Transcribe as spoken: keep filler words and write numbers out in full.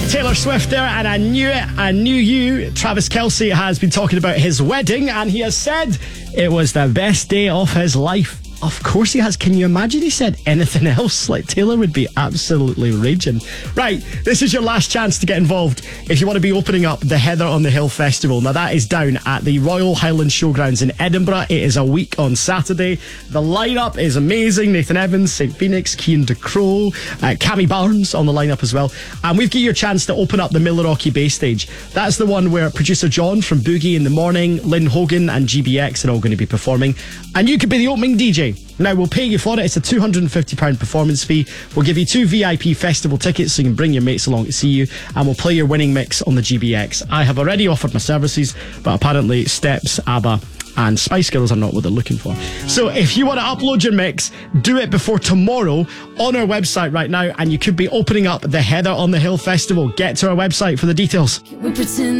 Taylor Swift there, and I knew it, I knew you. Travis Kelce has been talking about his wedding, and he has said it was the best day of his life. Of course he has. Can you imagine he said anything else? Like, Taylor would be absolutely raging. Right, this is your last chance to get involved if you want to be opening up the Heather on the Hill Festival. Now, that is down at the Royal Highland Showgrounds in Edinburgh. It is a week on Saturday. The lineup is amazing. Nathan Evans, Saint Phoenix, Cian DeCrow, uh, Cammy Barnes on the lineup as well. And we've got your chance to open up the Milwaukee Bay stage. That's the one where producer John from Boogie in the Morning, Lynn Hogan and G B X are all going to be performing. And you could be the opening D J. Now, we'll pay you for it. It's a two hundred fifty pounds performance fee. We'll give you two V I P festival tickets so you can bring your mates along to see you, and we'll play your winning mix on the G B X. I have already offered my services, but apparently Steps, ABBA and Spice Girls are not what they're looking for. So if you want to upload your mix, do it before tomorrow on our website right now, and you could be opening up the Heather on the Hill Festival. Get to our website for the details. We pretend